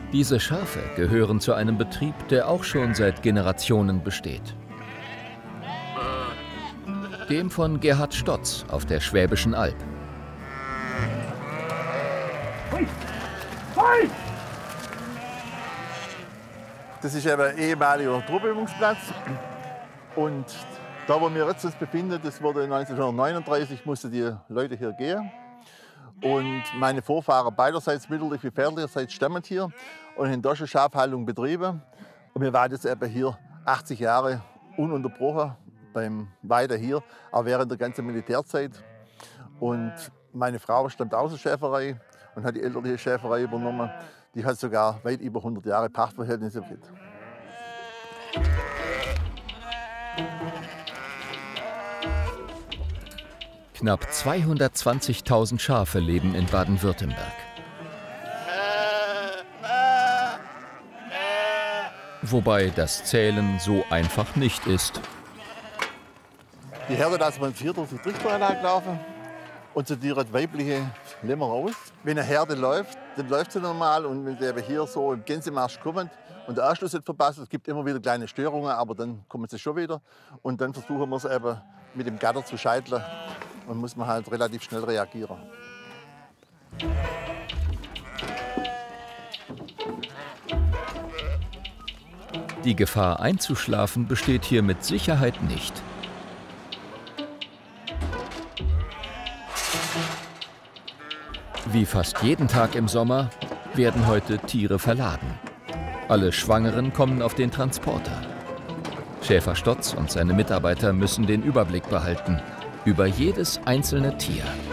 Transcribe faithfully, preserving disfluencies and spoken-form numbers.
Diese Schafe gehören zu einem Betrieb, der auch schon seit Generationen besteht. Dem von Gerhard Stotz auf der Schwäbischen Alb. Das ist eben ein ehemaliger Truppenübungsplatz. Und da, wo wir jetzt uns befinden, das wurde neunzehnhundertneununddreißig, mussten die Leute hier gehen. Und meine Vorfahren beiderseits, mütterlich wie väterlicherseits, stammen hier und haben da schon Schafhaltung betrieben. Und wir waren jetzt eben hier achtzig Jahre ununterbrochen beim Weiden hier, auch während der ganzen Militärzeit. Und meine Frau stammt aus der Schäferei und hat die elterliche Schäferei übernommen. Die hat sogar weit über hundert Jahre Pachtverhältnisse mit. Knapp zweihundertzwanzigtausend Schafe leben in Baden-Württemberg. Wobei das Zählen so einfach nicht ist. Die Herde lassen wir uns hier durch die Trichteranlage laufen und sortieren weibliche Lämmer raus. Wenn eine Herde läuft, dann läuft sie normal. Und wenn sie eben hier so im Gänsemarsch kommen und der Anschluss nicht verpasst, es gibt immer wieder kleine Störungen, aber dann kommen sie schon wieder. Und dann versuchen wir es eben mit dem Gatter zu scheiteln. Und muss man halt relativ schnell reagieren. Die Gefahr einzuschlafen besteht hier mit Sicherheit nicht. Wie fast jeden Tag im Sommer werden heute Tiere verladen. Alle Schwangeren kommen auf den Transporter. Schäfer Stotz und seine Mitarbeiter müssen den Überblick behalten über jedes einzelne Tier.